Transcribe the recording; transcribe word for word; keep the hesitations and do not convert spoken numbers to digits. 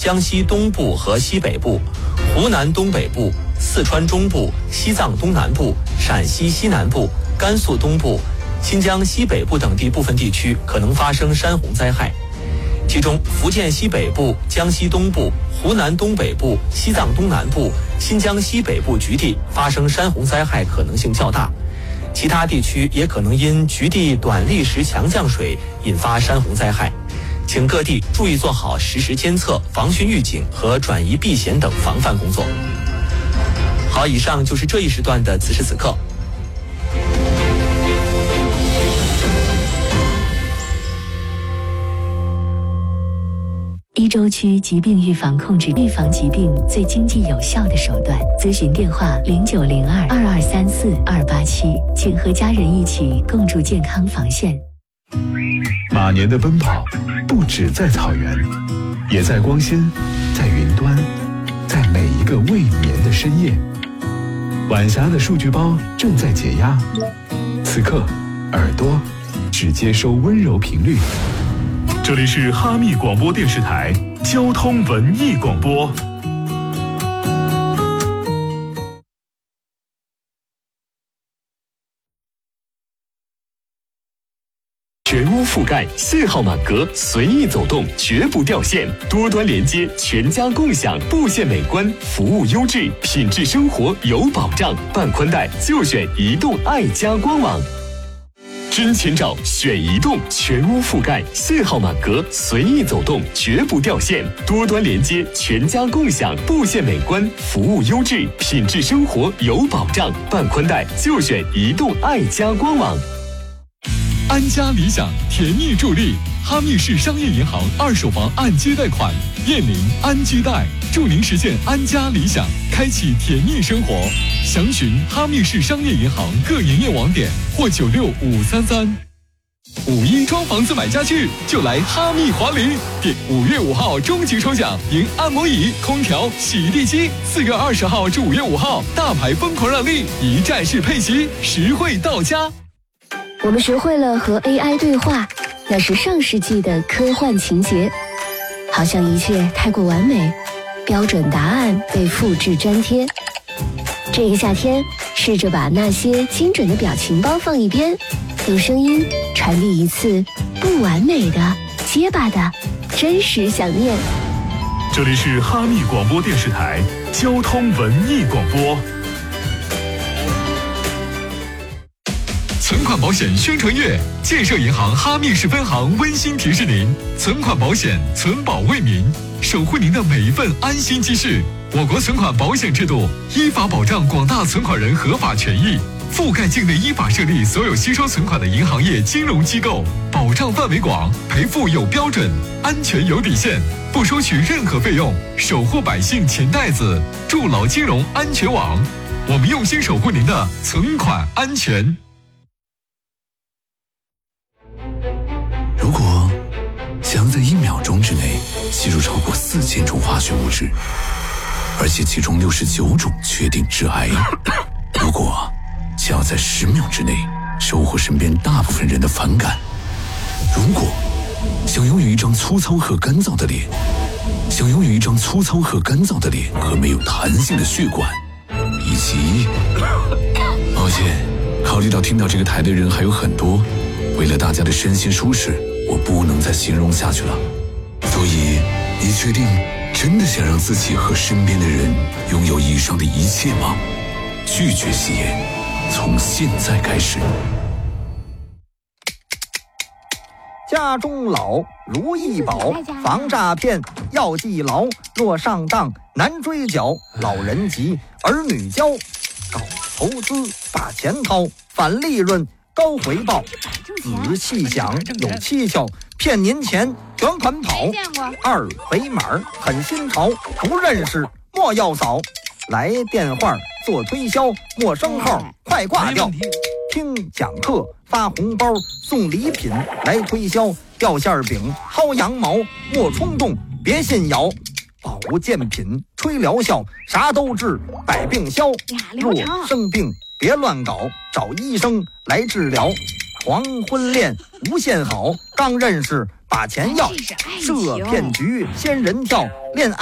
江西东部和西北部、湖南东北部、四川中部、西藏东南部、陕西西南部、甘肃东部、新疆西北部等地部分地区可能发生山洪灾害。其中，福建西北部、江西东部、湖南东北部、西藏东南部、新疆西北部局地发生山洪灾害可能性较大，其他地区也可能因局地短历时强降水引发山洪灾害。请各地注意做好实时监测、防汛预警和转移避险等防范工作。好，以上就是这一时段的此时此刻。 一州区疾病预防控制预防疾病最经济有效的手段。咨询电话零九零二二二三四二八七，请和家人一起共筑健康防线。 马年的奔跑不止在草原，也在光纤，在云端，在每一个未眠的深夜。晚霞的数据包正在解压，此刻耳朵只接收温柔频率。这里是哈密广播电视台交通文艺广播。 全屋覆盖，信号满格，随意走动，绝不掉线。多端连接，全家共享，布线美观，服务优质，品质生活有保障。办宽带就选移动爱家官网。真前兆选移动，全屋覆盖，信号满格，随意走动，绝不掉线。多端连接，全家共享，布线美观，服务优质，品质生活有保障。办宽带就选移动爱家官网。 安家理想甜蜜助力，哈密市商业银行二手房按揭贷款，燕林安居贷，助您实现安家理想，开启甜蜜生活。详询哈密市商业银行各营业网点或九六五三三。五一装房子买家具就来哈密华林，点五月五号终极抽奖，赢按摩椅、空调、洗地机。四月二十号至五月五号，大牌疯狂让利，一站式配齐，实惠到家。 我们学会了和 A I 对话，那是上世纪的科幻情节，好像一切太过完美，标准答案被复制粘贴。这个夏天，试着把那些精准的表情包放一边，用声音传递一次不完美的、结巴的真实想念。 这里是哈密广播电视台交通文艺广播。 存款保险宣传月，建设银行哈密市分行温馨提示您：存款保险，存保为民，守护您的每一份安心积蓄。我国存款保险制度依法保障广大存款人合法权益，覆盖境内依法设立所有吸收存款的银行业金融机构，保障范围广，赔付有标准，安全有底线，不收取任何费用，守护百姓钱袋子，筑牢金融安全网。我们用心守护您的存款安全。 如果想要在一秒钟之内吸入超过四千种化学物质，而且其中六十九种确定致癌；如果想要在十秒之内收获身边大部分人的反感；如果想拥有一张粗糙和干燥的脸，想拥有一张粗糙和干燥的脸和没有弹性的血管，以及……抱歉，考虑到听到这个台的人还有很多，为了大家的身心舒适，我不能再形容下去了。所以，你确定真的想让自己和身边的人拥有以上的一切吗？拒绝吸烟，从现在开始。 家中老，如意宝，防诈骗要记牢。若上当难追缴，老人急，儿女教。搞投资把钱掏，返利润高回报。仔细想有蹊跷，骗您钱卷款跑。二维码很新潮，不认识莫要扫。来电话做推销，陌生号快挂掉。听讲课发红包送礼品来推销，掉馅饼薅羊毛莫冲动别信谣。保健品吹疗效，啥都治百病消。若生病别乱搞，找医生来治疗。黄昏恋无限好，刚认识把钱要，设骗局，仙人跳，恋爱。